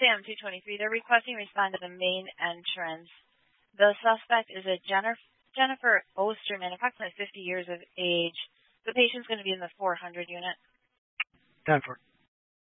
Sam 223. They're requesting respond to the main entrance. The suspect is a Jennifer Osterman, approximately 50 years of age. The patient's going to be in the 400 unit. 10-4.